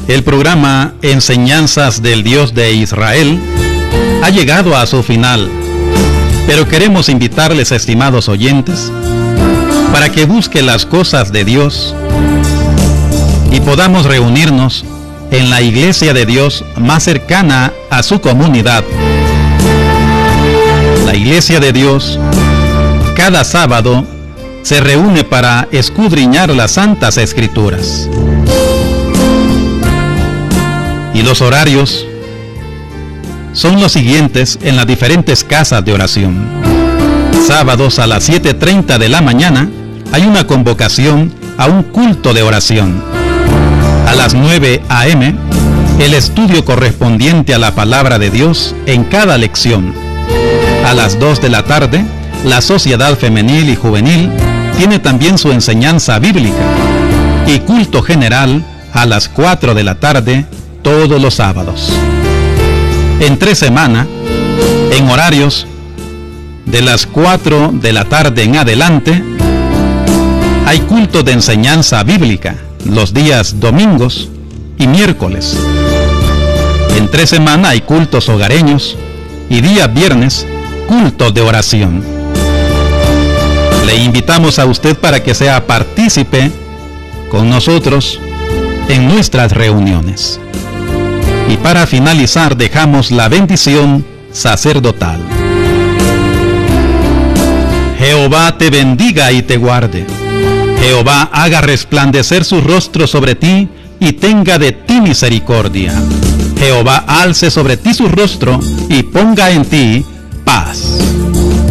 El programa Enseñanzas del Dios de Israel ha llegado a su final, pero queremos invitarles, estimados oyentes, para que busquen las cosas de Dios y podamos reunirnos en la iglesia de Dios más cercana a su comunidad. La iglesia de Dios cada sábado se reúne para escudriñar las Santas Escrituras. Y los horarios son los siguientes en las diferentes casas de oración. Sábados a las 7:30 de la mañana hay una convocación a un culto de oración. A las 9 a.m., el estudio correspondiente a la palabra de Dios en cada lección. A las 2 de la tarde, la Sociedad Femenil y Juvenil tiene también su enseñanza bíblica. Y culto general a las 4 de la tarde, todos los sábados. Entre semana, en horarios de las 4 de la tarde en adelante, hay culto de enseñanza bíblica los días domingos y miércoles. Entre semana hay cultos hogareños y día viernes, culto de oración. Le invitamos a usted para que sea partícipe con nosotros en nuestras reuniones. Y para finalizar dejamos la bendición sacerdotal. Jehová te bendiga y te guarde. Jehová haga resplandecer su rostro sobre ti y tenga de ti misericordia. Jehová alce sobre ti su rostro y ponga en ti paz.